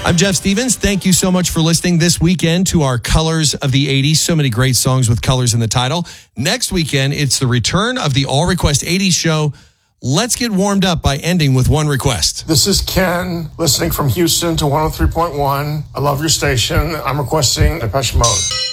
I'm Jeff Stevens. Thank you so much for listening this weekend to our Colors of the 80s. So many great songs with colors in the title. Next weekend, it's the return of the All Request 80s show. Let's get warmed up by ending with one request. This is Ken, listening from Houston to 103.1. I love your station. I'm requesting Depeche Mode.